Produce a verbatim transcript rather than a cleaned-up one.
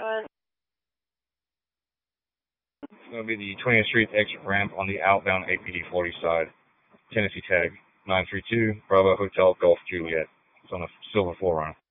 It's going to be the twentieth Street exit ramp on the outbound A P D forty side. Tennessee tag nine three two Bravo Hotel Golf Juliet. It's on a silver four runner.